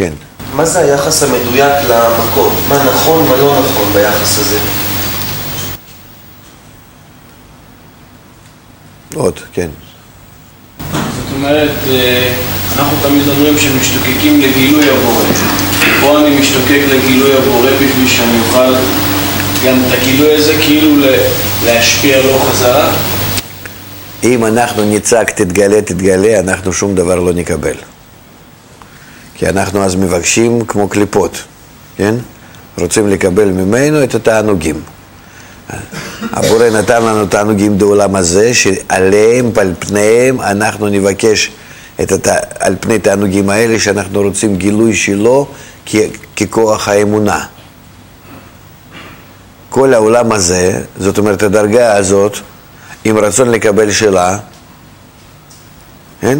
כן. מה זה היחס המדויק למקום? מה נכון, מה לא נכון ביחס הזה? עוד, כן. זאת אומרת, אנחנו תמיד אומרים שמשתוקקים לגילוי הבורא. פה אני משתוקק לגילוי הבורא בשביל שאני אוכל גם את הגילוי הזה כאילו להשפיע לו חזרה. אם אנחנו נצעק תתגלה, אנחנו שום דבר לא נקבל. כי אנחנו אז מבקשים כמו קליפות, כן? רוצים לקבל ממנו את התענוגים. הבורא נתן לנו תענוגים בעולם הזה, שעליהם, על פניהם, אנחנו נבקש על פני תענוגים האלה, שאנחנו רוצים גילוי שלו ככוח האמונה. כל העולם הזה, זאת אומרת הדרגה הזאת, עם רצון לקבל שלה, כן?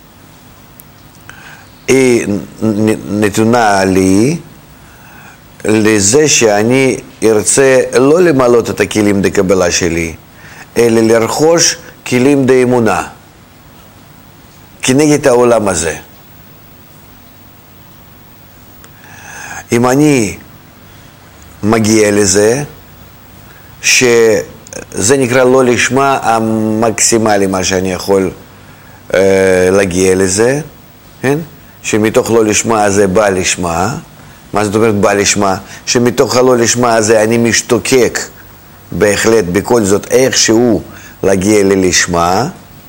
היא נתונה לי לזה שאני ארצה לא למלות את הכלים דקבלה שלי, אלא לרכוש כלים דאמונה כנגד העולם הזה. אם אני מגיע לזה, שזה נקרא לא לשמה המקסימלי מה שאני יכול להגיע לזה, כן? שמתוך לא לשמה הזה בא לשמה. מה זאת אומרת בא לשמה? שמתוך הלא לשמה הזה אני משתוקק בהחלט בכל זאת איכשהו להגיע ללשמה.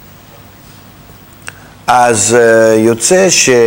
אז יוצא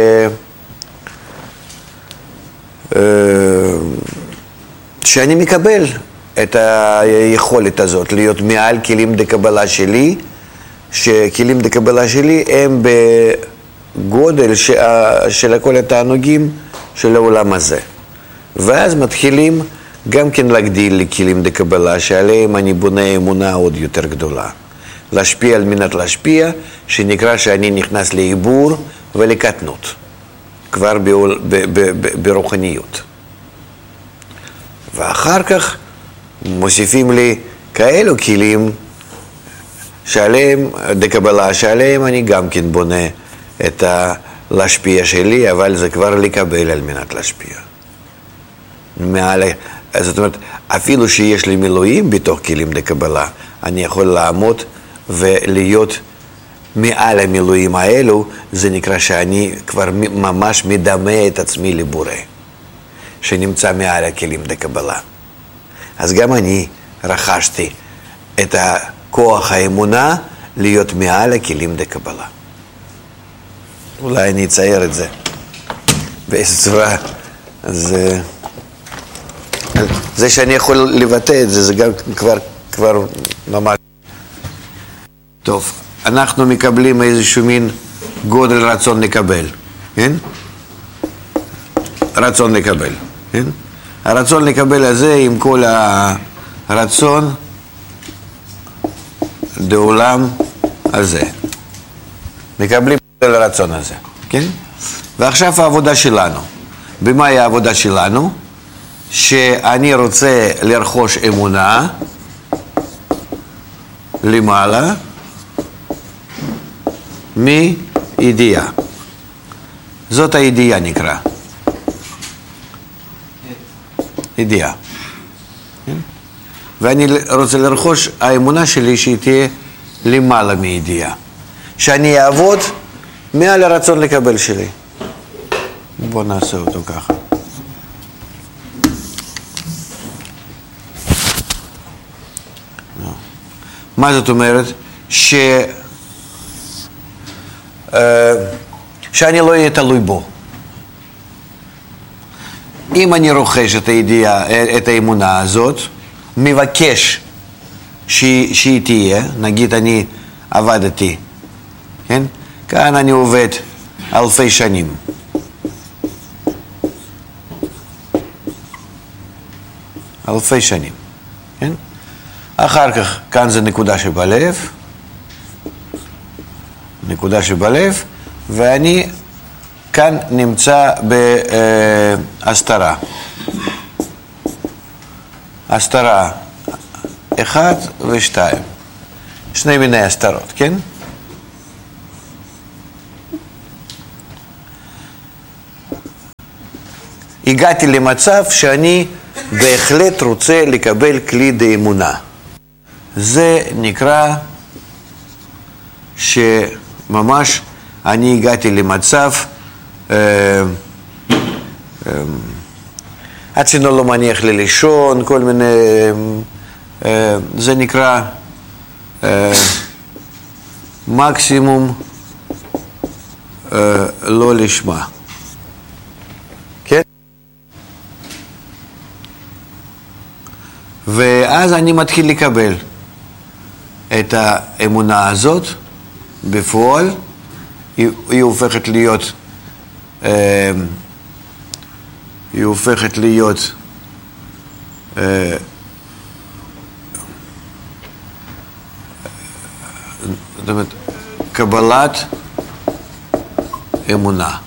שאני מקבל את היכולת הזאת להיות מעל כלים דקבלה שלי, שכלים דקבלה שלי הם בגודל של כל התענוגים של העולם הזה. ואז מתחילים גם כן להגדיל לכלים דקבלה שעליהם אני בונה אמונה עוד יותר גדולה. להשפיע על מנת להשפיע, שנקרא שאני נכנס לעיבור ולקטנות, כבר ברוחניות. ואחר כך מוסיפים לי כאלו כלים שעליהם, דקבלה שעליהם אני גם כן בונה את להשפיע שלי, אבל זה כבר לקבל על מנת להשפיע. זאת אומרת, אפילו שיש לי מילואים בתוך כלים דקבלה, אני יכול לעמוד ולהיות מעל המילואים האלו, זה נקרא שאני כבר ממש מדמה את עצמי לבורא, שנמצא מעל הכלים דקבלה. אז גם אני רכשתי את הכוח האמונה להיות מעל הכלים דקבלה. אולי אני אצייר את זה באיזו צורה. אז זה שאני יכול לבטא את זה, זה גם כבר ממש. טוב, אנחנו מקבלים איזשהו מין גודל רצון לקבל, כן? רצון לקבל, כן? הרצון לקבל הזה עם כל הרצון בעולם הזה. מקבלים את הרצון הזה, כן? ועכשיו העבודה שלנו. במה העבודה שלנו? שאני רוצה לרכוש אמונה למעלה מידיעה. זאת הידיעה נקרא. ידיעה. ואני רוצה לרכוש האמונה שלי שהיא תהיה למעלה מידיעה. שאני אעבוד מעל הרצון לקבל שלי. בוא נעשה אותו ככה. מה זאת אומרת? שאני לא אהיה תלוי בו. אם אני רוכש את הידיעה, את האמונה הזאת, מבקש שהיא תהיה, נגיד אני עבדתי, כן? כאן אני עובד אלפי שנים. אלפי שנים, כן? אחר כך, כאן זה נקודה שבלב, נקודה שבלב, ואני כאן נמצא בהסתרה. הסתרה 1 ו-2. שני מיני הסתרות, כן? הגעתי למצב שאני בהחלט רוצה לקבל כלי דאמונה. זה נקרא שממש אני הגעתי למצב הצינו לא מניח לי לישון, כל מיני, זה נקרא מקסימום לא לשמה. כן? ואז אני מתחיל לקבל את האמונה הזאת בפועל, היא הופכת להיות זאת אומרת, קבלת אמונה.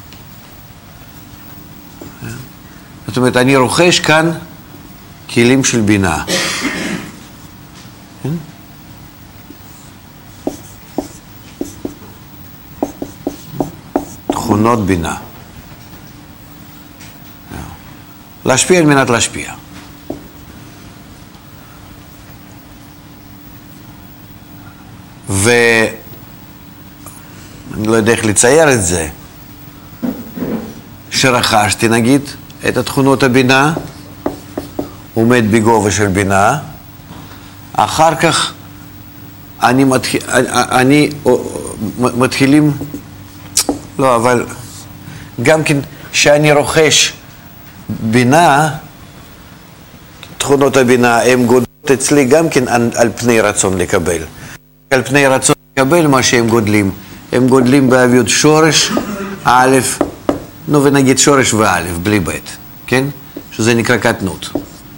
זאת אומרת, אני רוכש כאן כלים של בינה. תכונות בינה. להשפיע על מנת להשפיע. ואני לא יודע איך לצייר את זה. שרכשתי נגיד את התכונות הבינה, עומד בגובה של בינה, אחר כך אני מתחילים, לא, אבל גם כן שאני רוכש בינה, תכונות הבינה הן גודלות אצלי גם כן על פני רצון לקבל. על פני רצון לקבל מה שהם גודלים. הם גודלים באוויות שורש, א', נו ונגיד שורש וא', בלי ב', כן? שזה נקרא קטנות.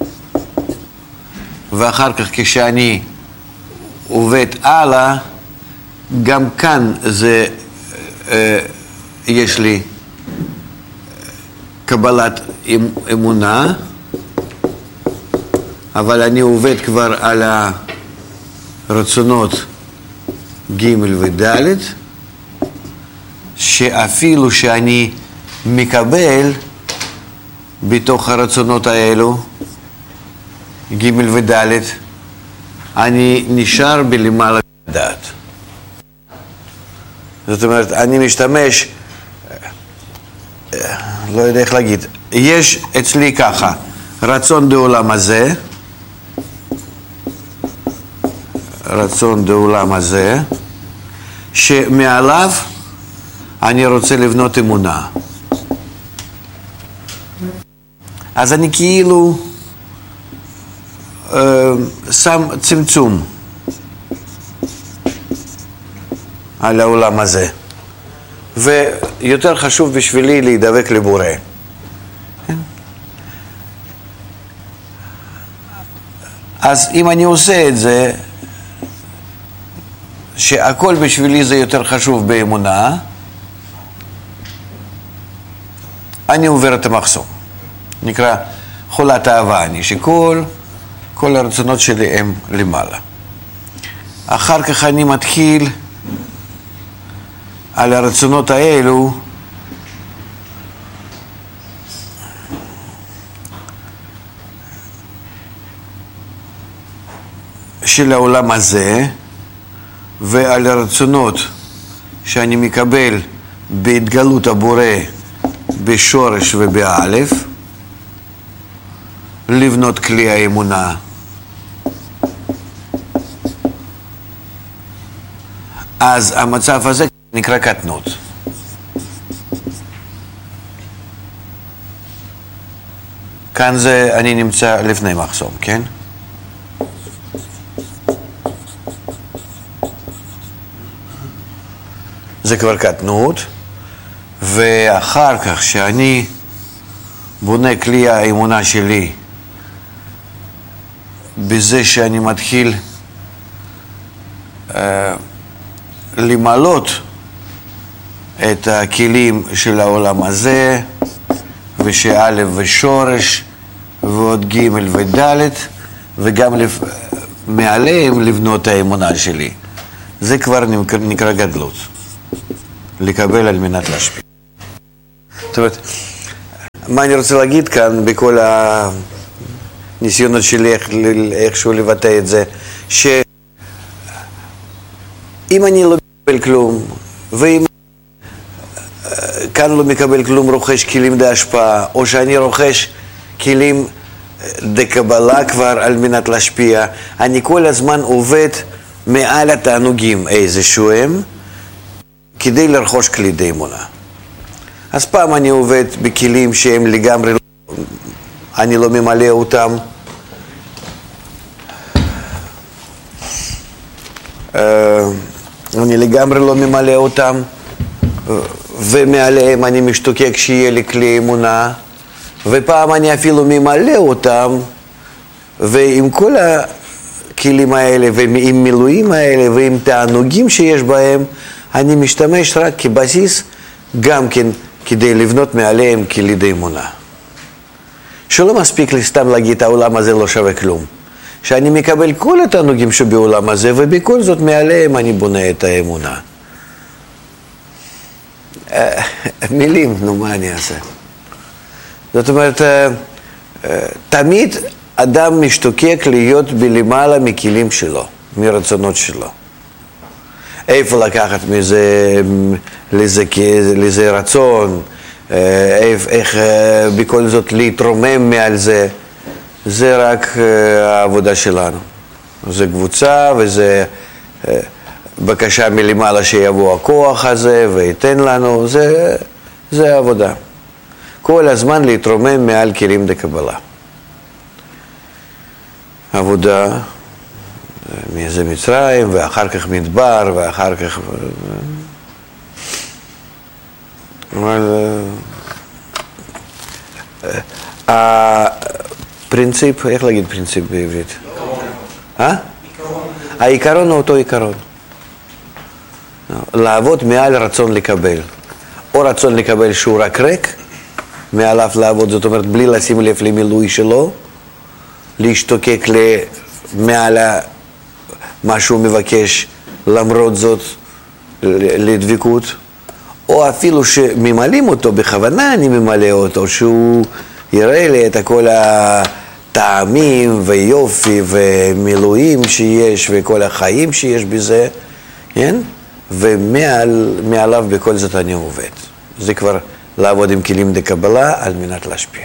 ואחר כך כשאני עובד הלאה, גם כאן זה, יש לי קבלת אמונה, אבל אני עובד כבר על הרצונות ג' וד', שאפילו שאני מקבל בתוך הרצונות האלו ג' וד', אני נשאר בלמעלה דעת. זאת אומרת, אני משתמש, לא יודע איך להגיד, יש אצלי ככה, רצון דעולם הזה, רצון דעולם הזה, שמעליו אני רוצה לבנות אמונה. אז אני כאילו שם צמצום על העולם הזה. ויותר חשוב בשבילי להידבק לבורא. אז אם אני עושה את זה, שהכל בשבילי זה יותר חשוב באמונה, אני עובר את המחסום. נקרא חולת אהבה אני, שכל הרצונות שלי הם למעלה. אחר כך אני מתחיל על הרצונות האלו של העולם הזה, ועל הרצונות שאני מקבל בהתגלות הבורא בשורש ובאלף, לבנות כלי האמונה. אז המצב הזה נקרא קטנות. כאן זה אני נמצא לפני מחסום, כן? זה כבר קטנות, ואחר כך שאני בונה כלי האמונה שלי בזה שאני מתחיל למלות את הכלים של העולם הזה, ושא' ושורש ועוד ג' וד', וגם מעליהם לבנות האמונה שלי. זה כבר נקרא גדלות. לקבל על מנת להשפיע. זאת אומרת, מה אני רוצה להגיד כאן בכל הניסיונות שלי איכשהו לבטא את זה, שאם אני לא מקבל כלום, ואם כאן לא מקבל כלום, רוכש כלים להשפעה, או שאני רוכש כלים דקבלה כבר על מנת להשפיע, אני כל הזמן עובד מעל התענוגים איזשהו הם, כדי לרכוש כלי אמונה. אז פעם אני עובד בכלים שהם לגמרי, אני לא ממלא אותם. אני לגמרי לא ממלא אותם, ומעליהם אני משתוקק שיהיה לי כלי אמונה, ופעם אני אפילו ממלא אותם, ועם כל הכלים האלה, ועם מילואים האלה, ועם תענוגים שיש בהם, אני משתמש רק כבסיס, גם כן כדי לבנות מעליהם כלי אמונה. שלא מספיק לי סתם להגיד, העולם הזה לא שווה כלום. שאני מקבל כל התענוגים שבעולם הזה, ובכל זאת מעליהם אני בונה את האמונה. מילים, נו, מה אני אעשה? זאת אומרת, תמיד אדם משתוקק להיות בלמעלה מכלים שלו, מרצונות שלו. איפה לקחת מזה, לזה רצון, איך בכל זאת להתרומם מעל זה, זה רק העבודה שלנו. זה קבוצה וזה בקשה מלמעלה שיבוא הכוח הזה ויתן לנו, זה העבודה. כל הזמן להתרומם מעל כלים דקבלה. עבודה, זה מצרים, ואחר כך מדבר, ואחר כך... אבל... הפרינציפ, איך להגיד פרינציפ בעברית? העיקרון הוא אותו עיקרון. לעבוד מעל רצון לקבל. או רצון לקבל שהוא רק ריק, מעליו לעבוד, זאת אומרת, בלי לשים לב למילוי שלו, להשתוקק מעל מה שהוא מבקש, למרות זאת, לדבקות, או אפילו שממלאים אותו, בכוונה אני ממלא אותו, שהוא יראה לי את כל הטעמים ויופי ומילואים שיש וכל החיים שיש בזה, כן? ומעליו בכל זאת אני עובד. זה כבר לעבוד עם כלים דקבלה על מנת להשפיע.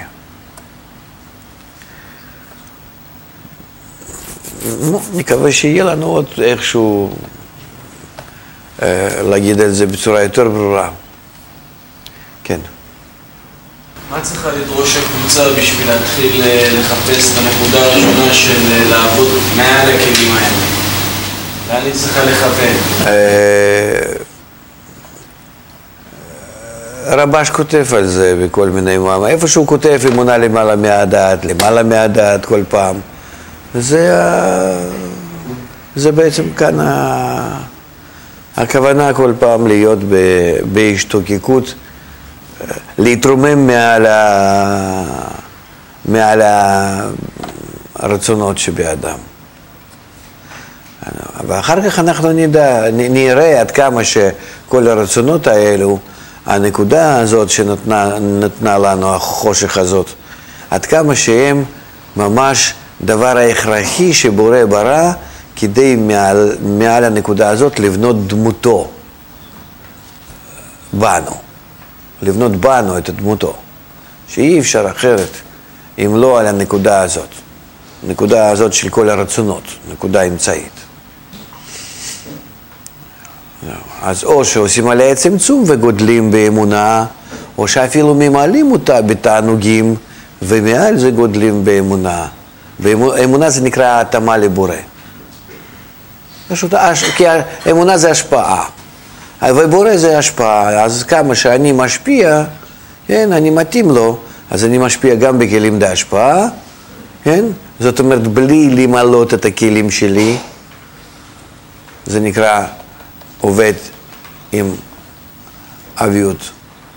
מקווה שיהיה לנו עוד איכשהו להגיד את זה בצורה יותר ברורה. כן. מה צריכה לדרוש הקבוצה בשביל להתחיל לחפש את הנקודה הראשונה של לעבוד מעל הכלים האלה? לאן היא צריכה לכוון? רבש כותב על זה בכל מיני מאמרים. איפה שהוא כותב אמונה למעלה מהדעת כל פעם. זה בעצם כאן הכוונה כל פעם להיות בהשתוקקות, להתרומם מעל הרצונות שבאדם. ואחר כך אנחנו נראה עד כמה שכל הרצונות האלו, הנקודה הזאת שנתנה לנו, החושך הזאת, עד כמה שהם ממש דבר ההכרחי שבורא ברא, כדי מעל הנקודה הזאת לבנות דמותו בנו, לבנות בנו את דמותו, שאי אפשר אחרת אם לא על הנקודה הזאת, נקודה הזאת של כל הרצונות, נקודה אמצעית. אז או שעושים עליה צמצום וגודלים באמונה, או שאפילו ממלאים אותה בתענוגים, ומעל זה גודלים באמונה. באמונה זה נקרא התאמה לבורא. פשוט, כי האמונה זה השפעה, ובורא זה השפעה, אז כמה שאני משפיע, כן, אני מתאים לו, אז אני משפיע גם בכלים להשפעה, כן? זאת אומרת, בלי למלות את הכלים שלי, זה נקרא עובד עם אביות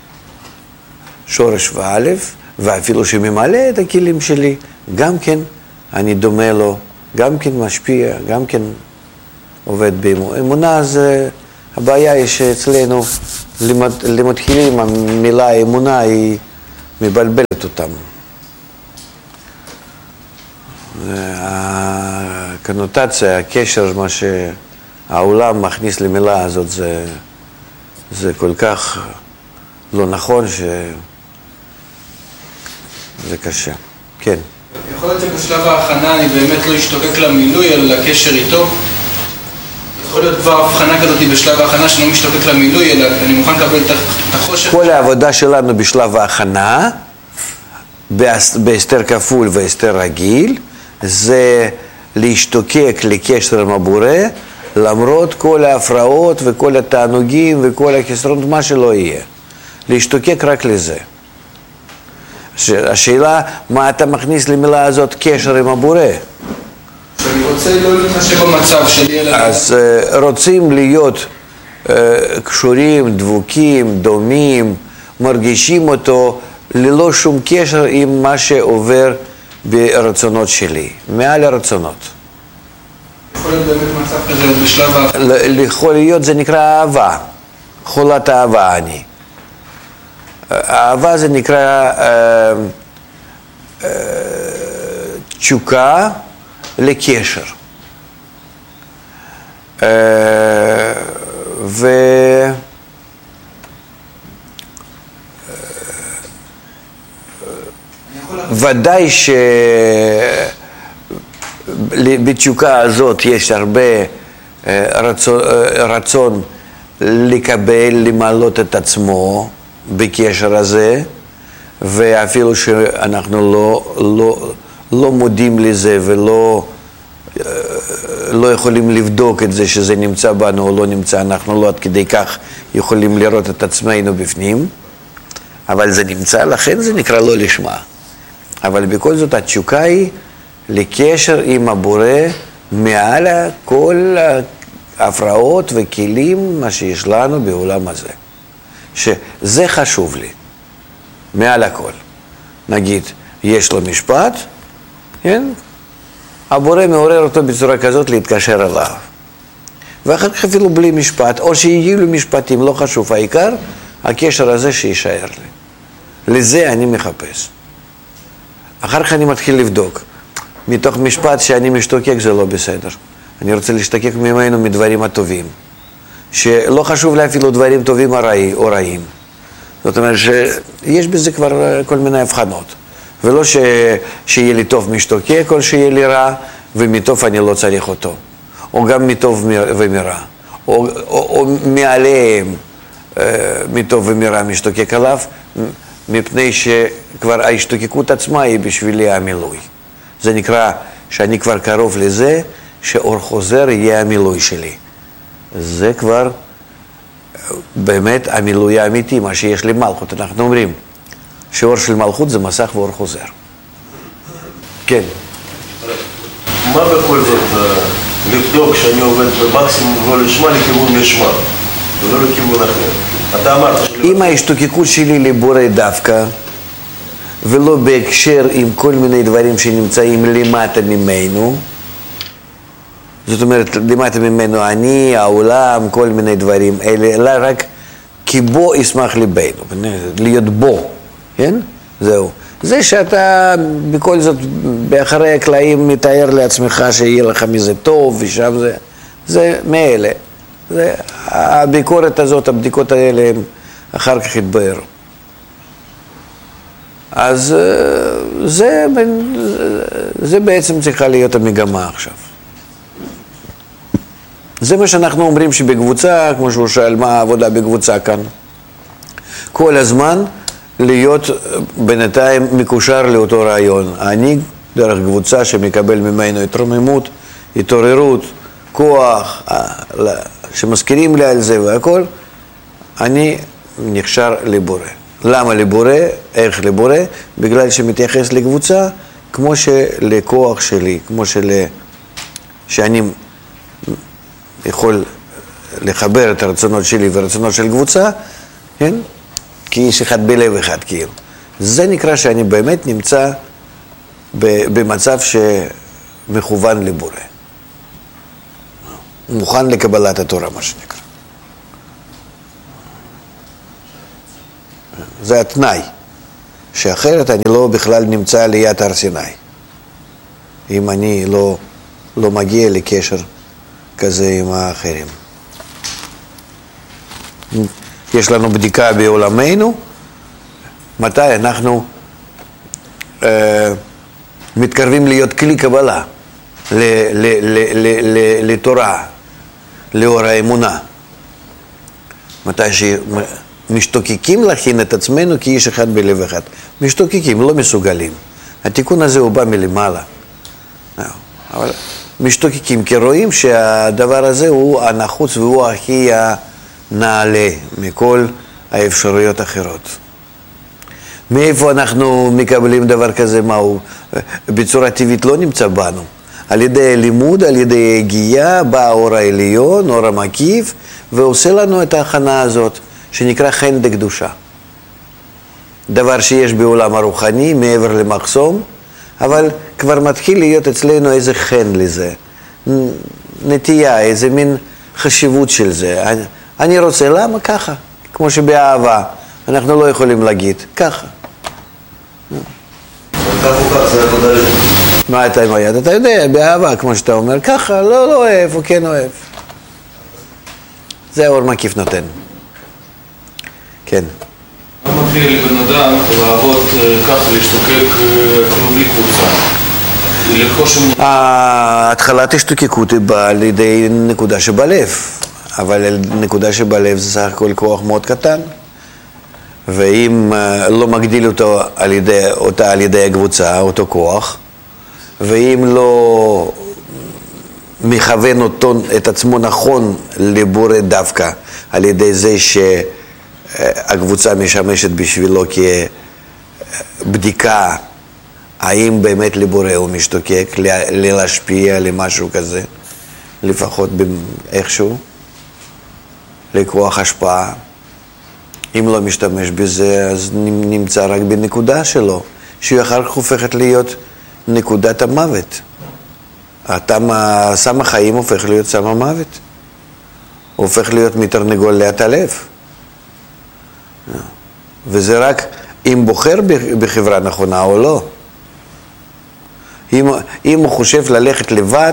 שורש ואלף, ואפילו שממלא את הכלים שלי, גם כן אני דומה לו, גם כן משפיע, גם כן עובד באמונה. אמונה זה, הבעיה היא שאצלנו למתחילים המילה אמונה היא מבלבלת אותם. הקונוטציה, הקשר, מה שהעולם מכניס למילה הזאת, זה כל כך לא נכון שזה קשה. כן. יכול להיות שבשלב ההכנה אני באמת לא אשתוקק למילוי, אלא לקשר איתו? יכול להיות כבר הבחנה כזאת בשלב ההכנה שאני לא משתוקק למילוי, אלא אני מוכן לקבל את החושך? כל העבודה שלנו בשלב ההכנה, בהסתר כפול והסתר רגיל, זה להשתוקק לקשר עם הבורא, למרות כל ההפרעות וכל התענוגים וכל החסרונות, מה שלא יהיה. להשתוקק רק לזה. השאלה, מה אתה מכניס למילה הזאת קשר עם הבורא? אני רוצה לא להתחשב במצב שלי, אלא... אז רוצים להיות קשורים, דבוקים, דומים, מרגישים אותו ללא שום קשר עם מה שעובר ברצונות שלי, מעל הרצונות. יכול להיות באמת מצב כזה בשלב יכול להיות, זה נקרא אהבה, חולת אהבה אני. אהבה זה נקרא תשוקה לקשר. ודאי שבתשוקה הזאת יש הרבה רצון לקבל, למעלות את עצמו בקשר הזה, ואפילו שאנחנו לא מודים לזה ולא לא יכולים לבדוק את זה שזה נמצא בנו או לא נמצא, אנחנו לא עד כדי כך יכולים לראות את עצמנו בפנים, אבל זה נמצא, לכן זה נקרא לא לשמה. אבל בכל זאת התשוקה היא לקשר עם הבורא מעל כל ההפרעות וכלים מה שיש לנו בעולם הזה. שזה חשוב לי, מעל הכל. נגיד, יש לו משפט, כן? הבורא מעורר אותו בצורה כזאת להתקשר אליו. ואחר כך אפילו בלי משפט, או שיהיו לו משפטים, לא חשוב, העיקר, הקשר הזה שישאר לי. לזה אני מחפש. אחר כך אני מתחיל לבדוק. מתוך משפט שאני משתוקק זה לא בסדר. אני רוצה להשתוקק ממנו מדברים הטובים. שלא חשוב לי אפילו דברים טובים או רעים. זאת אומרת שיש בזה כבר כל מיני הבחנות. ולא שיהיה לי טוב משתוקק, או שיהיה לי רע, ומטוב אני לא צריך אותו. או גם מטוב ומרע. או מעליהם מטוב ומרע משתוקק עליו, מפני שכבר ההשתוקקות עצמה היא בשבילי המילוי. זה נקרא שאני כבר קרוב לזה, שאור חוזר יהיה המילוי שלי. זה כבר באמת המילוי האמיתי, מה שיש לי מלכות. אנחנו אומרים, שאור של מלכות זה מסך ואור חוזר. כן. מה בכל זאת לבדוק שאני עובד במקסימום לא לשמה לכיוון לשמה, ולא לכיוון אחר? אתה אמרת אם ההשתוקקות שלי לבורא דווקא, ולא בהקשר עם כל מיני דברים שנמצאים למטה ממנו, זאת אומרת, למטה ממנו אני, העולם, כל מיני דברים אלה, אלא רק כי בו ישמח ליבנו, להיות בו, כן? זהו. זה שאתה בכל זאת, באחרי הקלעים מתאר לעצמך שיהיה לך מזה טוב, ושם זה מאלה. הביקורת הזאת, הבדיקות האלה, הם אחר כך יתבהרו. אז זה בעצם צריכה להיות המגמה עכשיו. זה מה שאנחנו אומרים שבקבוצה, כמו שהוא שאל מה העבודה בקבוצה כאן, כל הזמן להיות בינתיים מקושר לאותו רעיון. אני דרך קבוצה שמקבל ממנו התרוממות, התעוררות, כוח, שמזכירים לי על זה והכל, אני נקשר לבורא. למה לבורא? איך לבורא? בגלל שמתייחס לקבוצה כמו שלכוח שלי, כמו שאני יכול לחבר את הרצונות שלי והרצונות של קבוצה, כן? כי יש אחד בלב אחד, כאילו. זה נקרא שאני באמת נמצא במצב שמכוון לבורא. מוכן לקבלת התורה, מה שנקרא. זה התנאי. שאחרת אני לא בכלל נמצא ליד הר סיני. אם אני לא מגיע לקשר כזה עם האחרים. יש לנו בדיקה בעולמנו, מתי אנחנו מתקרבים להיות כלי קבלה לתורה, לאור האמונה. מתי שמשתוקקים להכין את עצמנו כאיש אחד בלב אחד. משתוקקים, לא מסוגלים. התיקון הזה הוא בא מלמעלה. אבל משתוקקים, כי רואים שהדבר הזה הוא הנחוץ והוא הכי הנעלה מכל האפשרויות האחרות. מאיפה אנחנו מקבלים דבר כזה? מהו? בצורה טבעית לא נמצא בנו. על ידי לימוד, על ידי הגיעה, בא האור העליון, אור המקיף, ועושה לנו את ההכנה הזאת, שנקרא חן דקדושה. דבר שיש בעולם הרוחני, מעבר למחסום, אבל כבר מתחיל להיות אצלנו איזה חן לזה. נטייה, איזה מין חשיבות של זה. אני רוצה, למה? ככה. כמו שבאהבה. אנחנו לא יכולים להגיד, ככה. כך או כך זה עבודה לי. מה אתה עם היד? אתה יודע, באהבה, כמו שאתה אומר, ככה, לא אוהב, או כן אוהב. זה האור מקיף נותן. כן. מה מפריע לבן אדם לעבוד ככה, להשתוקק אפילו בלי קבוצה? התחלת השתוקקות היא באה לידי נקודה שבלב, אבל נקודה שבלב זה סך הכל כוח מאוד קטן, ואם לא מגדיל אותה על ידי הקבוצה, אותו כוח, ואם לא מכוון את עצמו נכון לבורא דווקא על ידי זה שהקבוצה משמשת בשבילו כבדיקה האם באמת לבורא הוא משתוקק, להשפיע למשהו כזה, לפחות איכשהו, לכוח השפעה. אם לא משתמש בזה, אז נמצא רק בנקודה שלו, שהיא אחר כך הופכת להיות נקודת המוות. סם החיים הופך להיות סם המוות. הוא הופך להיות מתרנגול להתעלף. וזה רק אם בוחר בחברה נכונה או לא. אם הוא חושב ללכת לבד,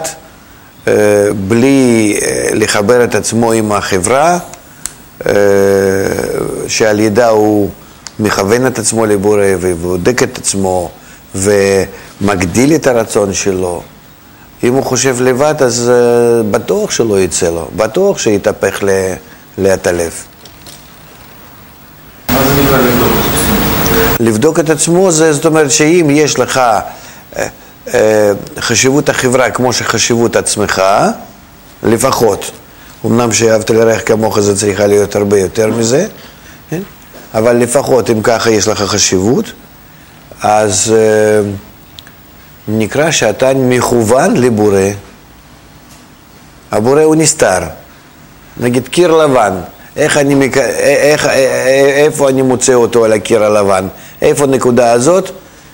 בלי לחבר את עצמו עם החברה, שעל ידה הוא מכוון את עצמו לבורא ובודק את עצמו ומגדיל את הרצון שלו, אם הוא חושב לבד, אז בטוח שלא יצא לו, בטוח שיתהפך להתעלף. מה זה נקרא לבדוק את עצמו? לבדוק את עצמו, זאת אומרת שאם יש לך חשיבות החברה כמו שחשיבות עצמך, לפחות, אמנם שאהבת לרעך כמוך זה צריכה להיות הרבה יותר מזה, כן? אבל לפחות אם ככה יש לך חשיבות, אז נקרא שאתה מכוון לבורא. הבורא הוא נסתר. נגיד קיר לבן, איפה אני מוצא אותו על הקיר הלבן? איפה הנקודה הזאת?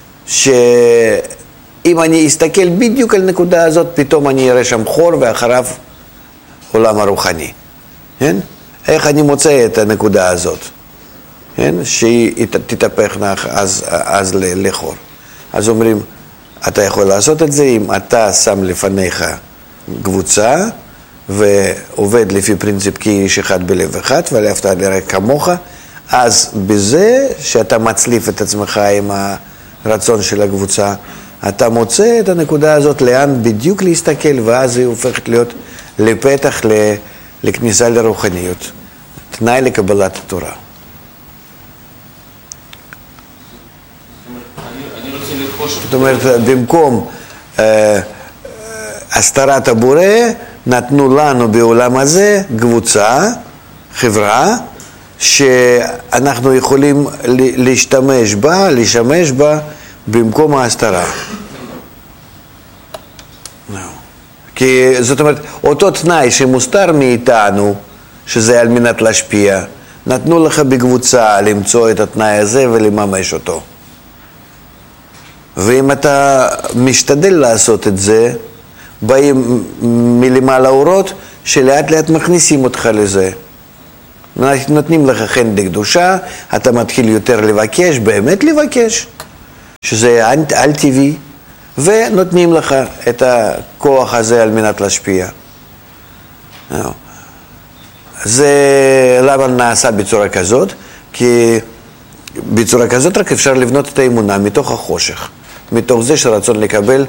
שאם אני אסתכל בדיוק על נקודה הזאת, פתאום אני אראה שם חור ואחריו עולם הרוחני. כן? איך אני מוצא את הנקודה הזאת? כן? שהיא תתהפך אז לחור. אז אומרים, אתה יכול לעשות את זה אם אתה שם לפניך קבוצה ועובד לפי פרינציפ כאיש אחד בלב אחד ואהבת לרעך כמוך, אז בזה שאתה מצליף את עצמך עם הרצון של הקבוצה, אתה מוצא את הנקודה הזאת לאן בדיוק להסתכל, ואז היא הופכת להיות לפתח לכניסה לרוחניות, תנאי לקבלת התורה. זאת אומרת, במקום הסתרת הבורא, נתנו לנו בעולם הזה קבוצה, חברה, שאנחנו יכולים לשמש בה במקום ההסתרה. כי זאת אומרת, אותו תנאי שמוסתר מאיתנו, שזה על מנת להשפיע, נתנו לך בקבוצה למצוא את התנאי הזה ולממש אותו. ואם אתה משתדל לעשות את זה, באים מלמעלה אורות שלאט לאט מכניסים אותך לזה. נותנים לך חן דקדושה, אתה מתחיל יותר לבקש, באמת לבקש, שזה על טבעי, ונותנים לך את הכוח הזה על מנת להשפיע. זה למה נעשה בצורה כזאת? כי בצורה כזאת רק אפשר לבנות את האמונה מתוך החושך, מתוך זה שרצון לקבל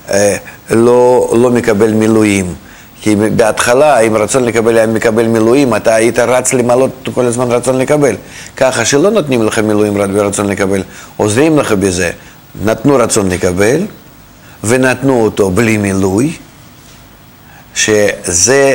לא מקבל מילואים. כי בהתחלה, אם רצון לקבל היה מקבל מילואים, אתה היית רץ למעלות כל הזמן רצון לקבל. ככה שלא נותנים לך מילואים רק ברצון לקבל, עוזרים לך בזה. נתנו רצון לקבל, ונתנו אותו בלי מילוי, שזה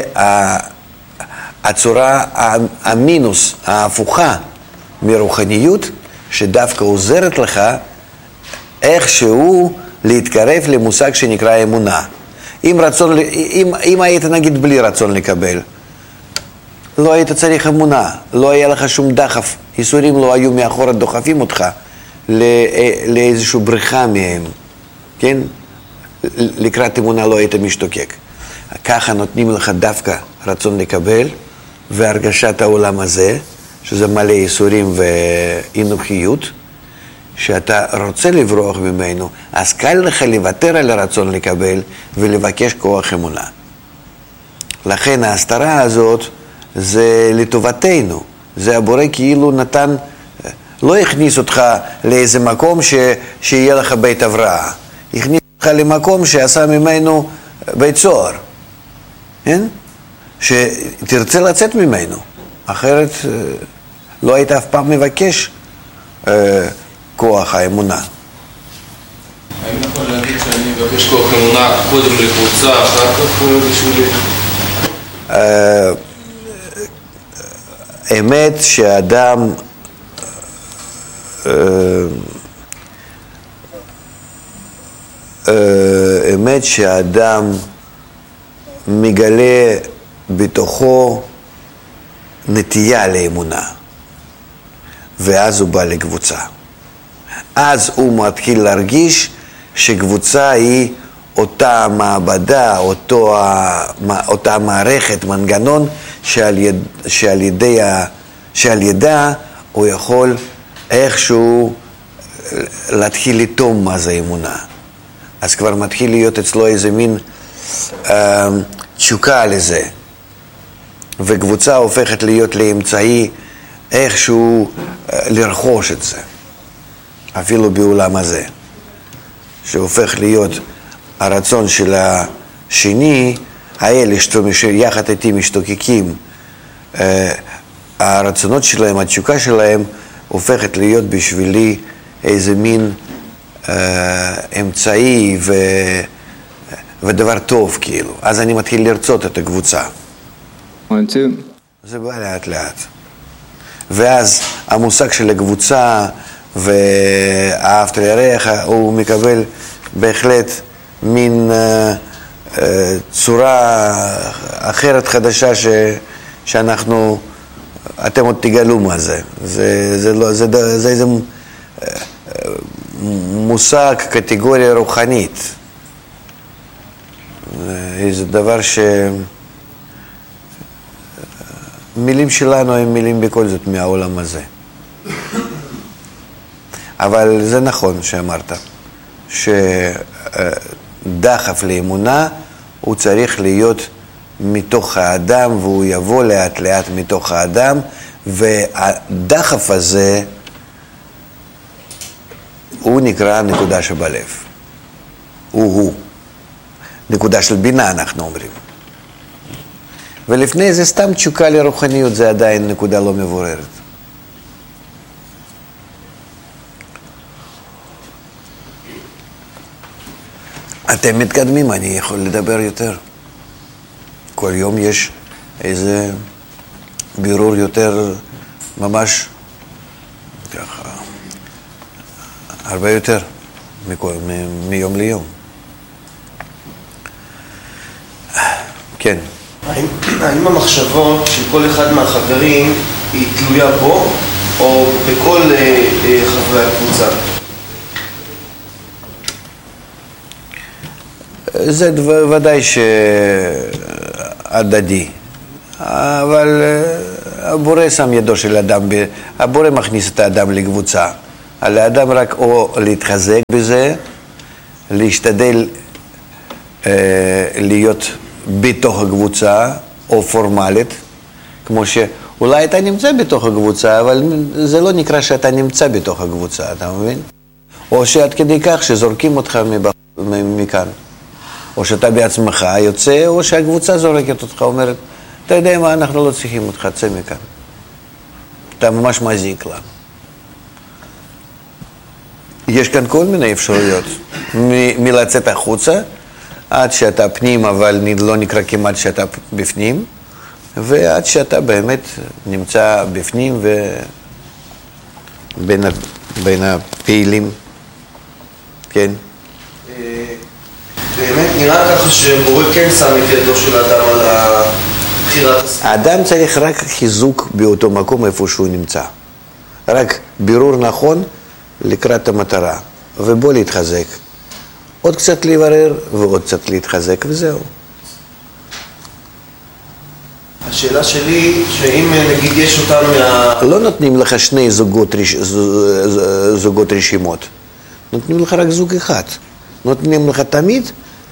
הצורה המינוס, ההפוכה מרוחניות, שדווקא עוזרת לך איכשהו להתקרב למושג שנקרא אמונה. אם היית נגיד בלי רצון לקבל, לא היית צריך אמונה, לא היה לך שום דחף, ייסורים לא היו מאחורה דוחפים אותך לאיזושהי בריחה מהם, כן? לקראת אמונה לא היית משתוקק. ככה נותנים לך דווקא רצון לקבל והרגשת העולם הזה, שזה מלא ייסורים ואינוכיות, שאתה רוצה לברוח ממנו, אז קל לך לוותר על הרצון לקבל ולבקש כוח אמונה. לכן ההסתרה הזאת זה לטובתנו, זה הבורא כאילו נתן, לא הכניס אותך לאיזה מקום שיהיה לך בית הבראה, הכניס אותך למקום שעשה ממנו בית סוהר, כן? שתרצה לצאת ממנו, אחרת לא היית אף פעם מבקש כוח האמונה. האם נכון להגיד שאני מבקש כוח אמונה קודם לקבוצה, אחר כך בשבילי? אמת שהאדם אמת שהאדם מגלה בתוכו נטייה לאמונה, ואז הוא בא לקבוצה. אז הוא מתחיל להרגיש שקבוצה היא אותה מעבדה, אותה מערכת, מנגנון שעל ידה הוא יכול איכשהו להתחיל לטום מה זה אמונה. אז כבר מתחיל להיות אצלו איזה מין תשוקה לזה, וקבוצה הופכת להיות לאמצעי איכשהו לרכוש את זה, אפילו בעולם הזה, שהופך להיות הרצון של השני, האלה שיחד איתי משתוקקים, הרצונות שלהם, התשוקה שלהם, הופכת להיות בשבילי איזה מין אמצעי ודבר טוב כאילו. אז אני מתחיל לרצות את הקבוצה. זה בא לאט לאט. ואז המושג של הקבוצה ואהבת לרעך, הוא מקבל בהחלט מין צורה אחרת חדשה שאנחנו, אתם עוד תגלו מה זה. זה איזה מושג, קטגוריה רוחנית. זה דבר מילים שלנו הם מילים בכל זאת מהעולם הזה. אבל זה נכון שאמרת, שדחף לאמונה הוא צריך להיות מתוך האדם, והוא יבוא לאט לאט מתוך האדם, והדחף הזה הוא נקרא נקודה שבלב. הוא. נקודה של בינה אנחנו אומרים. ולפני זה סתם תשוקה לרוחניות, זה עדיין נקודה לא מבוררת. אתם מתקדמים, אני יכול לדבר יותר. כל יום יש איזה בירור יותר, ממש ככה, הרבה יותר מיום ליום. כן. האם המחשבות של כל אחד מהחברים היא תלויה בו או בכל חברי הקבוצה? זה ודאי שהדדי, אבל הבורא שם ידו של אדם, הבורא מכניס את האדם לקבוצה. על האדם רק או להתחזק בזה, להשתדל להיות בתוך הקבוצה, או פורמלית, כמו שאולי אתה נמצא בתוך הקבוצה, אבל זה לא נקרא שאתה נמצא בתוך הקבוצה, אתה מבין? או שעד כדי כך שזורקים אותך מכאן. או שאתה בעצמך יוצא, או שהקבוצה זורקת אותך, אומרת, אתה יודע מה, אנחנו לא צריכים אותך, צא מכאן. אתה ממש מזיק לה. יש כאן כל מיני אפשרויות, מלצאת החוצה, עד שאתה פנים, אבל לא נקרא כמעט שאתה בפנים, ועד שאתה באמת נמצא בפנים בין הפעילים. כן? באמת נראה ככה שבורא כן שם את ידו של האדם על בחירת הסביבה. האדם צריך רק חיזוק באותו מקום איפה שהוא נמצא. רק בירור נכון לקראת המטרה, ובוא להתחזק. עוד קצת להיברר ועוד קצת להתחזק, וזהו. השאלה שלי, שאם נגיד יש אותם לא נותנים לך שני זוגות רשימות. נותנים לך רק זוג אחד. נותנים לך תמיד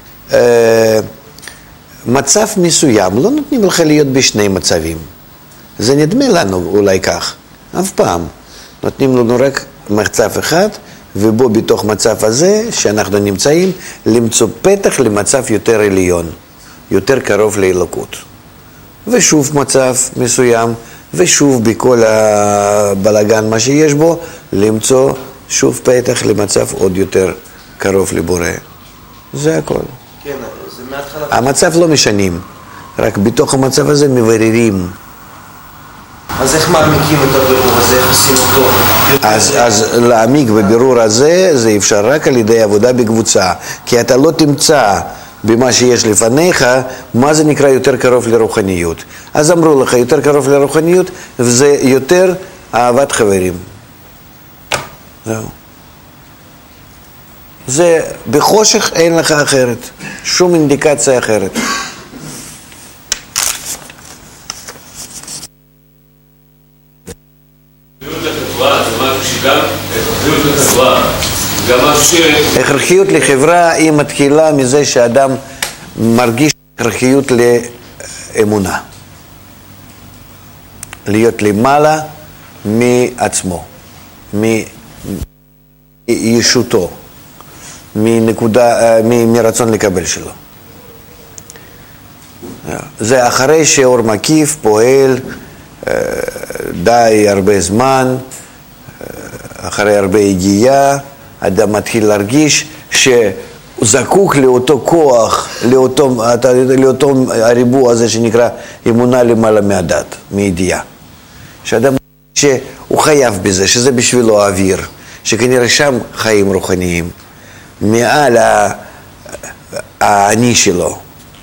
מצב מסוים. לא נותנים לך להיות בשני מצבים. זה נדמה לנו אולי כך. אף פעם. נותנים לנו רק מצב אחד, ובו בתוך מצב הזה שאנחנו נמצאים, למצוא פתח למצב יותר עליון, יותר קרוב לאלוקות. ושוב מצב מסוים, ושוב בכל הבלגן מה שיש בו, למצוא שוב פתח למצב עוד יותר קרוב לבורא. זה הכל. כן, זה מההתחלה. המצב לא משנים, רק בתוך המצב הזה מבררים. אז איך מעמיקים את הבירור הזה? איך עושים אותו? אז להעמיק בבירור הזה, זה אפשר רק על ידי עבודה בקבוצה. כי אתה לא תמצא במה שיש לפניך, מה זה נקרא יותר קרוב לרוחניות. אז אמרו לך, יותר קרוב לרוחניות, וזה יותר אהבת חברים. זהו. זה בחושך אין לך אחרת, שום אינדיקציה אחרת. הכרחיות לחברה היא מתחילה מזה שאדם מרגיש הכרחיות לאמונה. להיות למעלה מעצמו, מישותו, מרצון לקבל שלו. זה אחרי שאור מקיף פועל די הרבה זמן, אחרי הרבה הגיעה, אדם מתחיל להרגיש שהוא זקוק לאותו כוח, לאותו הריבוע הזה שנקרא אמונה למעלה מהדת, מידיעה. שאדם שהוא חייב בזה, שזה בשבילו האוויר, שכנראה שם חיים רוחניים, מעל האני שלו.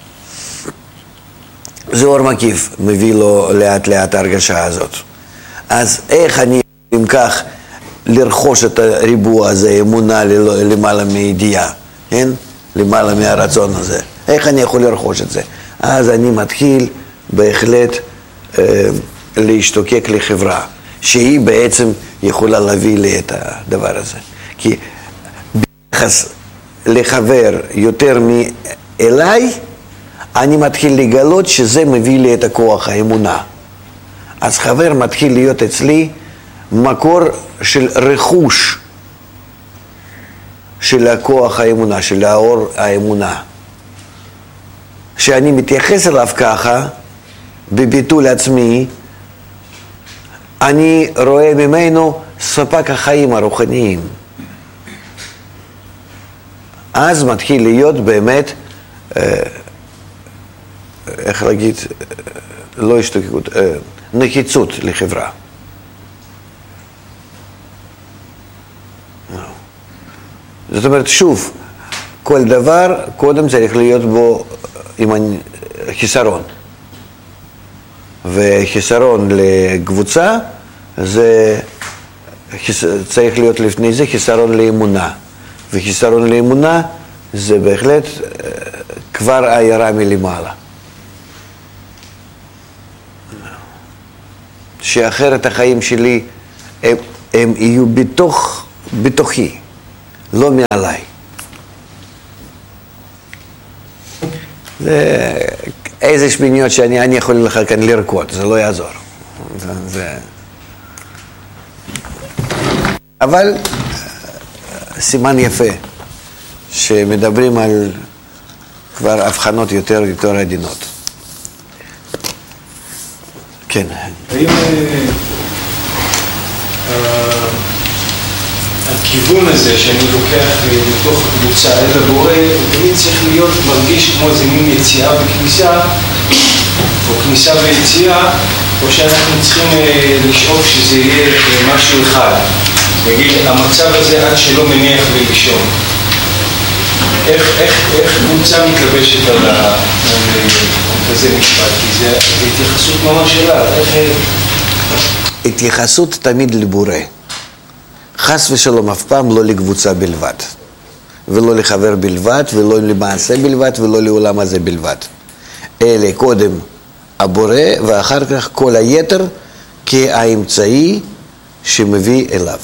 זה אור מקיף, מביא לו לאט לאט ההרגשה הזאת. אז איך אני אם כך לרכוש את הריבוע הזה, אמונה למעלה מידיעה, כן? למעלה מהרצון הזה. איך אני יכול לרכוש את זה? אז אני מתחיל בהחלט להשתוקק לחברה, שהיא בעצם יכולה להביא לי את הדבר הזה. כי ביחס לחבר יותר מאליי, אני מתחיל לגלות שזה מביא לי את הכוח, האמונה. אז חבר מתחיל להיות אצלי מקור של רכוש של הכוח האמונה, של האור האמונה. שאני מתייחס אליו ככה, בביטול עצמי, אני רואה ממנו ספק החיים הרוחניים. אז מתחיל להיות באמת, איך להגיד, לא השתוקקות, נחיצות לחברה. זאת אומרת, שוב, כל דבר קודם צריך להיות בו עם חיסרון. וחיסרון לקבוצה, זה צריך להיות לפני זה חיסרון לאמונה. וחיסרון לאמונה זה בהחלט כבר עיירה מלמעלה. שאחרת החיים שלי הם יהיו בתוכי, לא מעליי. זה איזה שמיניות שאני יכול לך כאן לרקוד, זה לא יעזור. אבל סימן יפה, שמדברים על כבר הבחנות יותר עדינות. כן. האם הכיוון הזה שאני לוקח מתוך הקבוצה את הבורא, תמיד צריך להיות מרגיש כמו איזה מין יציאה וכניסה, או כניסה ויציאה, או שאנחנו צריכים לשאוף שזה יהיה משהו אחד. נגיד, המצב הזה עד שלא מניח ולישון. איך קבוצה מתלבשת על כזה משפט? כי זה התייחסות ממש שלה. התייחסות תמיד לבורא. חס ושלום אף פעם לא לקבוצה בלבד. ולא לחבר בלבד, ולא למעשה בלבד, ולא לעולם הזה בלבד. אלה קודם הבורא, ואחר כך כל היתר כאמצעי שמביא אליו.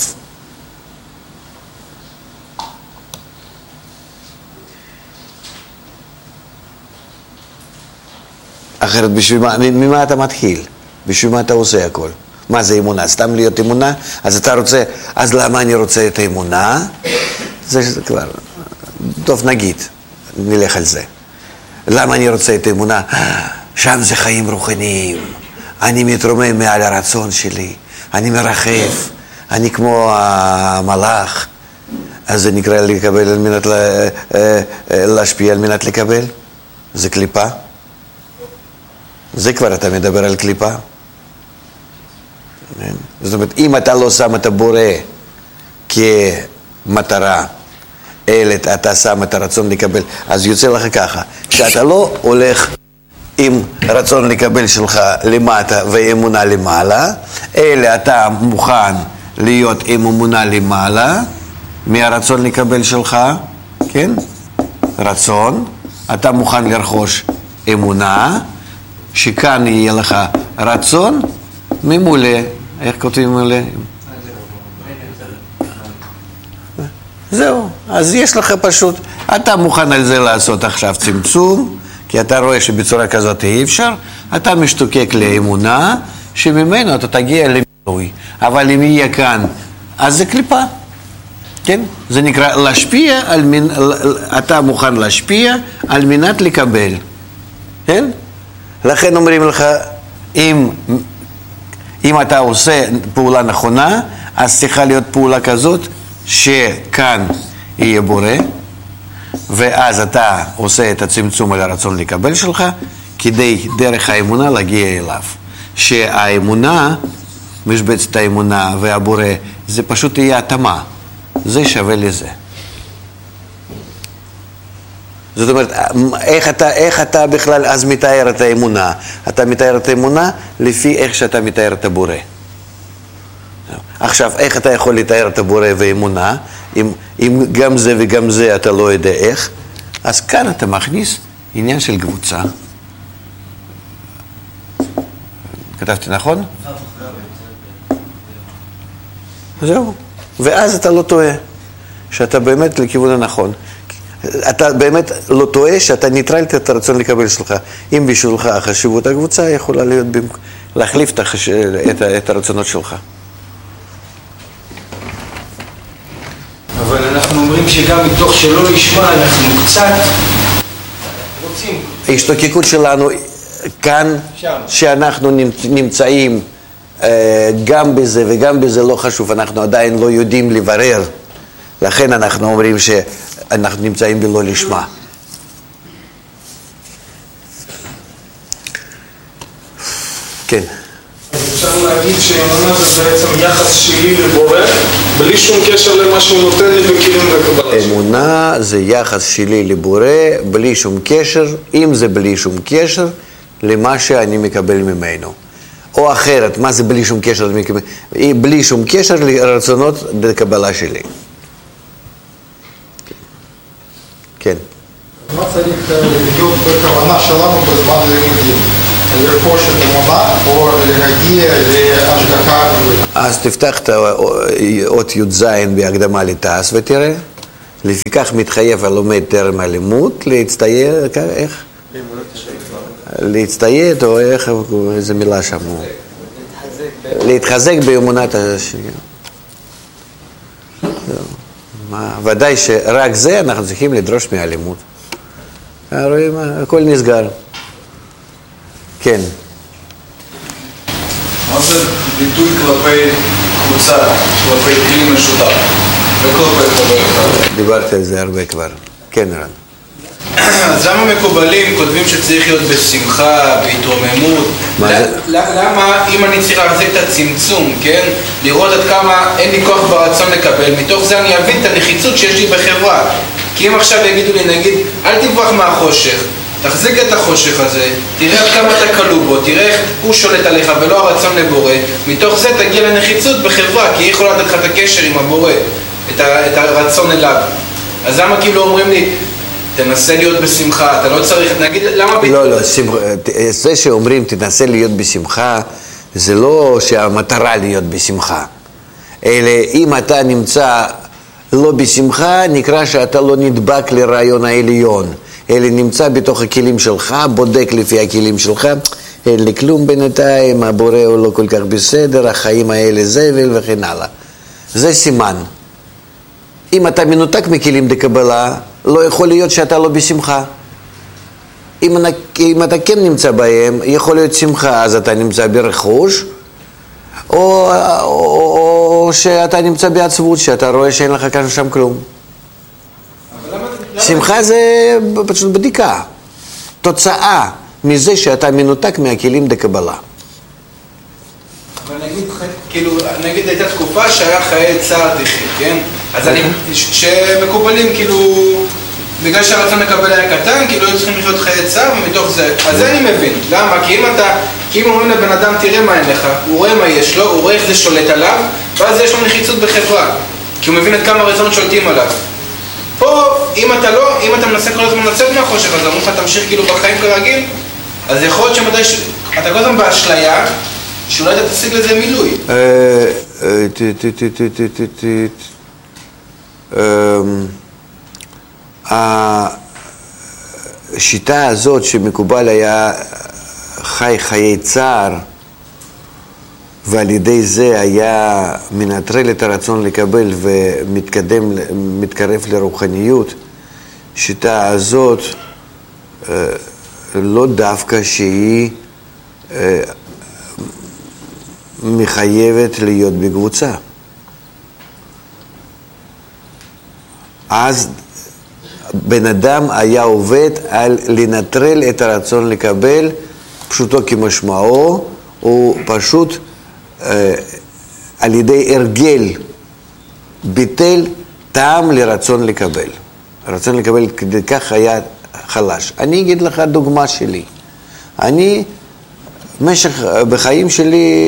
אחרת ממה אתה מתחיל? בשביל מה אתה עושה הכל? מה זה אמונה? סתם להיות אמונה? אז אתה רוצה, אז למה אני רוצה את האמונה? זה כבר, טוב נגיד, נלך על זה. למה אני רוצה את האמונה? שם זה חיים רוחניים. אני מתרומם מעל הרצון שלי. אני מרחף. אני כמו המלאך. אז זה נקרא לקבל על מנת להשפיע על מנת לקבל? זה קליפה? זה כבר אתה מדבר על קליפה. זאת אומרת, אם אתה לא שם את הבורא כמטרה, אלא אתה שם את הרצון לקבל, אז יוצא לך ככה, שאתה לא הולך עם רצון לקבל שלך למטה ואמונה למעלה, אלא אתה מוכן להיות עם אמונה למעלה, מהרצון לקבל שלך, כן? רצון, אתה מוכן לרכוש אמונה, שכאן יהיה לך רצון ממולא. איך כותבים ממולא? זהו, אז יש לך פשוט, אתה מוכן על זה לעשות עכשיו צמצום, כי אתה רואה שבצורה כזאת אי אפשר, אתה משתוקק לאמונה, שממנו אתה תגיע למילוי. אבל אם יהיה כאן, אז זה קליפה. כן? זה נקרא להשפיע, אתה מוכן להשפיע על מנת לקבל. כן? לכן אומרים לך, אם אתה עושה פעולה נכונה, אז צריכה להיות פעולה כזאת, שכאן יהיה בורא, ואז אתה עושה את הצמצום על הרצון לקבל שלך, כדי דרך האמונה להגיע אליו. שהאמונה, משבצת האמונה והבורא, זה פשוט יהיה התאמה. זה לזה. זאת אומרת, איך אתה בכלל אז מתאר את האמונה? אתה מתאר את האמונה לפי איך שאתה מתאר את הבורא. עכשיו, איך אתה יכול לתאר את הבורא ואמונה, אם גם זה וגם זה אתה לא יודע איך? אז כאן אתה מכניס עניין של קבוצה. כתבתי נכון? זהו. ואז אתה לא טועה, שאתה באמת לכיוון הנכון. אתה באמת לא טועה שאתה ניטרלת את הרצון לקבל שלך. אם בשבילך החשיבות הקבוצה יכולה להיות להחליף את הרצונות שלך. אבל אנחנו אומרים שגם מתוך שלא נשמע אנחנו קצת רוצים. ההשתוקקות שלנו כאן, שאנחנו נמצאים גם בזה וגם בזה לא חשוב, אנחנו עדיין לא יודעים לברר. לכן אנחנו אומרים שאנחנו נמצאים בלא לשמה. כן. אפשר להגיד שאמונה זה בעצם יחס שלי לבורא, בלי שום קשר למה שהוא נותן לי בכלים לקבלה. אמונה זה יחס שלי לבורא, בלי שום קשר, אם זה בלי שום קשר, למה שאני מקבל ממנו. או אחרת, מה זה בלי שום קשר? בלי שום קשר לרצונות לקבלה שלי. כן. מה צריך להיות בכוונה שלנו בזמן לימודים? לרכוש את המבט או להגיע להשגחה. אז תפתח את אות י"ז בהקדמה לתעש ותראה. לפיכך מתחייב הלומד טרם הלימוד להצטייר, איך? להצטייד או איך, איזה מילה שם הוא? להתחזק באמונת השם. ודאי שרק זה אנחנו צריכים לדרוש מהלימוד. רואים, הכל נסגר. כן. מה זה ביטוי כלפי קבוצה, כלפי כלי משותף, וכלפי חבר אחד? דיברתי על זה הרבה כבר. כן, רן. אז למה מקובלים כותבים שצריך להיות בשמחה, בהתרוממות? למה אם אני צריך להחזיק את הצמצום, כן? לראות עד כמה אין לי כוח ברצון לקבל, מתוך זה אני אבין את הנחיצות שיש לי בחברה. כי אם עכשיו יגידו לי, נגיד, אל תברח מהחושך, תחזיק את החושך הזה, תראה עד כמה אתה כלוא בו, תראה איך הוא שולט עליך ולא הרצון לבורא, מתוך זה תגיע לנחיצות בחברה, כי היא יכולה לתת לך את הקשר עם הבורא, את הרצון אליו. אז למה כאילו אומרים לי, תנסה להיות בשמחה, אתה לא צריך, נגיד, למה... לא, זה שאומרים תנסה להיות בשמחה, זה לא שהמטרה להיות בשמחה, אלא אם אתה נמצא לא בשמחה, נקרא שאתה לא נדבק לרעיון העליון, אלא נמצא בתוך הכלים שלך, בודק לפי הכלים שלך, אין לי כלום בינתיים, הבורא הוא לא כל כך בסדר, החיים האלה זבל וכן הלאה. זה סימן. אם אתה מנותק מכלים דקבלה, לא יכול להיות שאתה לא בשמחה. אם אתה כן נמצא בהם, יכול להיות שמחה, אז אתה נמצא ברכוש, או שאתה נמצא בעצבות, שאתה רואה שאין לך כאן שם כלום. שמחה זה פשוט בדיקה, תוצאה מזה שאתה מנותק מהכלים דקבלה. אבל נגיד הייתה תקופה שהיה חיי צער תחי, כן? אז שמקובלים כאילו, בגלל שהרצון לקבל היה קטן, כאילו היו צריכים לחיות חיי צער ומתוך זה, אז זה אני מבין. למה? כי אם אומרים לבן אדם תראה מה אין לך, הוא רואה מה יש לו, הוא רואה איך זה שולט עליו, ואז יש לו נחיצות בחברה, כי הוא מבין את כמה הרצונות שולטים עליו. פה, אם אתה מנסה כל הזמן לצאת מהחושך, אז אמרו לך תמשיך כאילו בחיים כרגיל, אז יכול להיות שמדי אתה כל הזמן באשליה, שאולי אתה תשיג לזה מילוי. השיטה הזאת שמקובל היה חי חיי צער, ועל ידי זה היה מנטרל את הרצון לקבל ומתקרב לרוחניות, השיטה הזאת לא דווקא שהיא מחייבת להיות בקבוצה. אז בן אדם היה עובד על לנטרל את הרצון לקבל, פשוטו כמשמעו, הוא פשוט על ידי הרגל ביטל טעם לרצון לקבל. הרצון לקבל כדי כך היה חלש. אני אגיד לך דוגמה שלי. אני בחיים שלי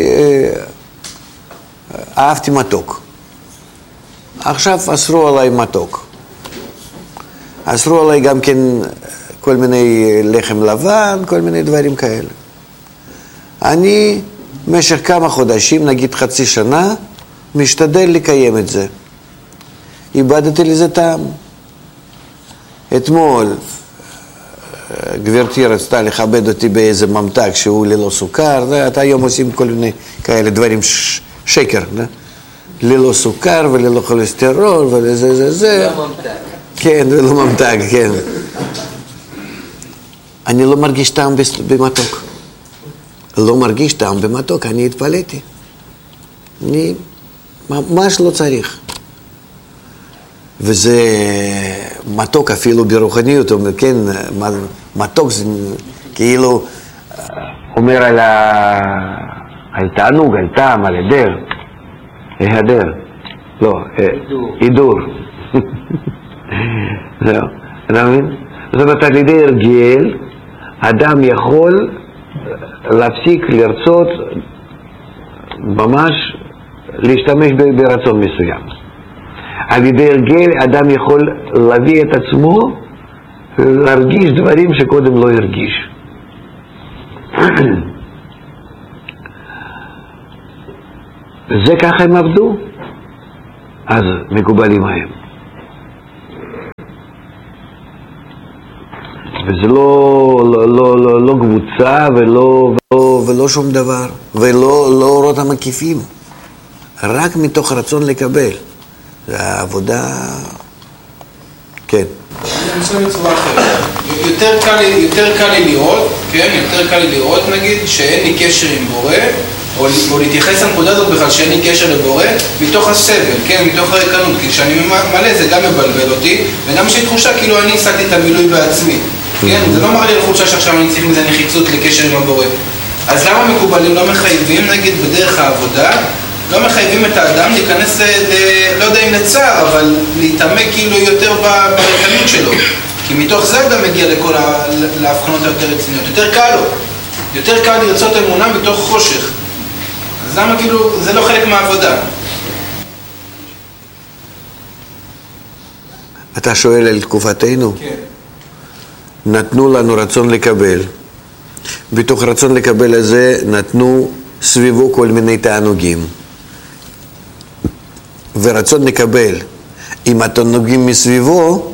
אהבתי מתוק. עכשיו אסרו עליי מתוק. אסרו עליי גם כן כל מיני לחם לבן, כל מיני דברים כאלה. אני במשך כמה חודשים, נגיד חצי שנה, משתדל לקיים את זה. איבדתי לזה טעם. אתמול גברתי רצתה לכבד אותי באיזה ממתק שהוא ללא סוכר, אתה היום עושים כל מיני כאלה דברים שקר, ללא סוכר וללא כולסטרול ולזה. לא ממתק. כן, ולא ממתק, כן. אני לא מרגיש טעם במתוק. לא מרגיש טעם במתוק, אני התפלאתי. אני ממש לא צריך. וזה מתוק אפילו ברוחניות, כן, מתוק זה כאילו אומר על תענוג, על טעם, על היעדר, לא, הידור. זהו, אתה מבין? זאת אומרת, על ידי הרגל, אדם יכול להפסיק לרצות ממש להשתמש ברצון מסוים. על ידי הרגל אדם יכול להביא את עצמו להרגיש דברים שקודם לא הרגיש. זה ככה הם עבדו, אז מקובלים הם. וזה לא קבוצה ולא שום דבר, ולא אורות המקיפים, רק מתוך רצון לקבל. זה העבודה, כן. אני חושב בצורה אחרת. יותר קל לי לראות, כן? יותר קל לי לראות, נגיד, שאין לי קשר עם בורא, או להתייחס לנקודה הזאת בכלל שאין לי קשר לבורא, מתוך הסבל, כן? מתוך הריקנות, כי כשאני מלא זה גם מבלבל אותי, וגם יש לי תחושה כאילו אני עשיתי את המילוי בעצמי. כן? זה לא מראה לי לחושה שעכשיו אני צריך מזה נחיצות לקשר עם הבורא. אז למה מקובלים לא מחייבים, נגיד, בדרך העבודה, לא מחייבים את האדם להיכנס, לא יודע אם לצער, אבל להתעמק כאילו יותר בריקנות שלו. כי מתוך זה אדם מגיע להבחנות היותר רציניות. יותר קל לו. יותר קל לרצות אמונה מתוך חושך. אז למה כאילו, זה לא חלק מהעבודה? אתה שואל על תקופתנו? כן. נתנו לנו רצון לקבל. בתוך רצון לקבל הזה נתנו סביבו כל מיני תענוגים. ורצון לקבל עם התענוגים מסביבו,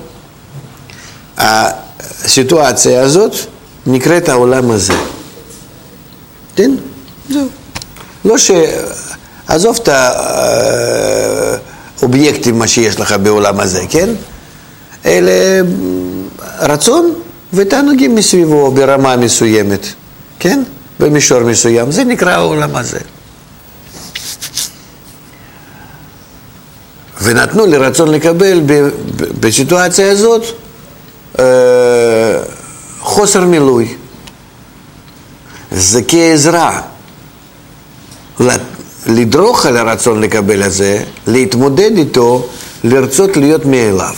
הסיטואציה הזאת נקראת העולם הזה. כן? זהו. לא עזוב את האובייקטים מה שיש לך בעולם הזה, כן? אלה רצון ותענוגים מסביבו ברמה מסוימת, כן? במישור מסוים. זה נקרא העולם הזה. ונתנו לרצון לקבל בסיטואציה הזאת חוסר מילוי. זה כעזרה לדרוך על הרצון לקבל הזה, להתמודד איתו, לרצות להיות מאליו.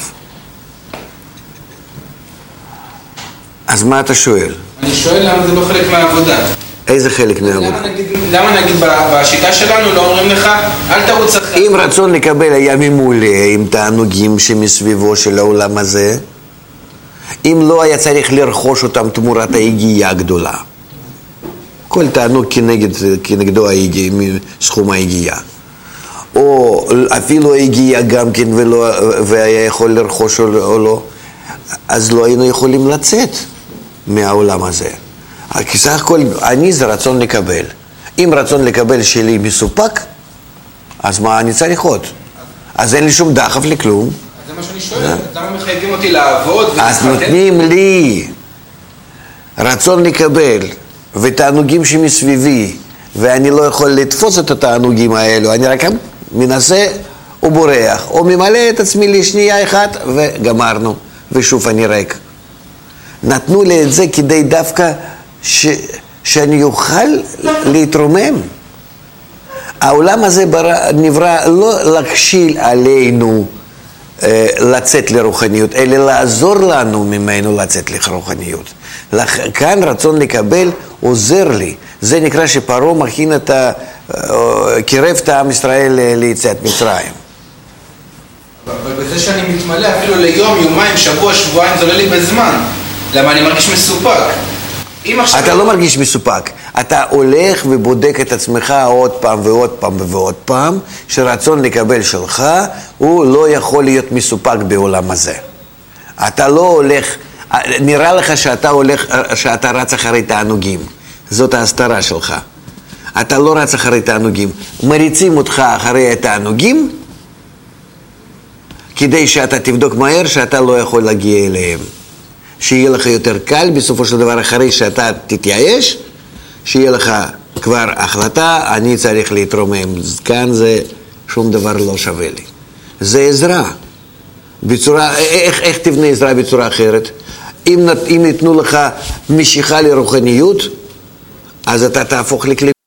אז מה אתה שואל? אני שואל למה זה לא חלק מהעבודה. איזה חלק מהעבודה? למה נגיד בשיטה שלנו לא אומרים לך, אל תרוץ אחרי? אם רצון לקבל היה ממולא עם תענוגים שמסביבו של העולם הזה, אם לא היה צריך לרכוש אותם תמורת ההגיעה הגדולה. כל תענוג כנגדו סכום ההגיעה. או אפילו ההגיעה גם כן והיה יכול לרכוש או לא, אז לא היינו יכולים לצאת מהעולם הזה. כי סך הכל אני זה רצון לקבל. אם רצון לקבל שלי מסופק, אז מה אני צריך עוד? אז אין לי שום דחף לכלום. זה מה שאני שואל, למה מחייבים אותי לעבוד? אז נותנים לי רצון לקבל ותענוגים שמסביבי, ואני לא יכול לתפוס את התענוגים האלו, אני רק מנסה ובורח, או ממלא את עצמי לשנייה אחת וגמרנו, ושוב אני ריק. נתנו לי את זה כדי דווקא שאני אוכל להתרומם. העולם הזה נברא לא להכשיל עלינו לצאת לרוחניות, אלא לעזור לנו ממנו לצאת לרוחניות. כאן רצון לקבל עוזר לי. זה נקרא שפרעה מכין קירב את עם ישראל ליציאת מצרים. אבל בזה שאני מתמלא אפילו ליום, יומיים, שבוע, שבועיים, זה עולה לי בזמן. למה אני מרגיש מסופק? אתה לא מרגיש מסופק. אתה הולך ובודק את עצמך עוד פעם ועוד פעם ועוד פעם, שרצון לקבל שלך הוא לא יכול להיות מסופק בעולם הזה. אתה לא הולך, נראה לך שאתה רץ אחרי תענוגים. זאת ההסתרה שלך. אתה לא רץ אחרי תענוגים. מריצים אותך אחרי התענוגים, כדי שאתה תבדוק מהר שאתה לא יכול להגיע אליהם. שיהיה לך יותר קל, בסופו של דבר אחרי שאתה תתייאש, שיהיה לך כבר החלטה, אני צריך להתרומם. כאן זה שום דבר לא שווה לי. זה עזרה. בצורה, איך תבנה עזרה בצורה אחרת? אם ייתנו לך משיכה לרוחניות, אז אתה תהפוך לכלי